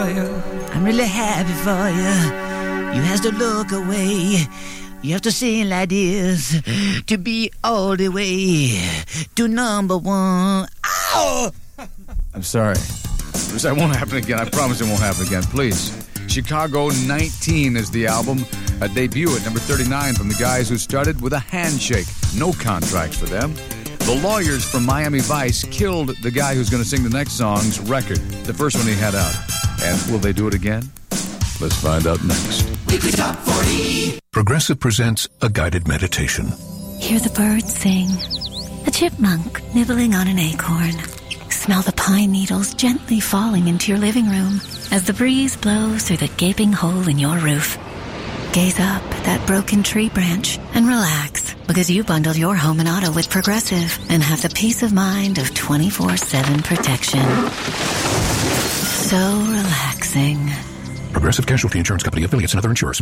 I'm really happy for you. You has to look away. You have to sing like this to be all the way to number one. Ow! I'm sorry. It won't happen again. I promise it won't happen again. Please. Chicago 19 is the album. A debut at number 39 from the guys who started with a handshake. No contracts for them. The lawyers from Miami Vice killed the guy who's going to sing the next song's record, the first one he had out. And will they do it again? Let's find out next. Weekly Top 40. Progressive presents a guided meditation. Hear the birds sing. A chipmunk nibbling on an acorn. Smell the pine needles gently falling into your living room as the breeze blows through the gaping hole in your roof. Gaze up at that broken tree branch and relax, because you bundled your home and auto with Progressive and have the peace of mind of 24/7 protection. So relaxing. Progressive Casualty Insurance Company, affiliates, and other insurers.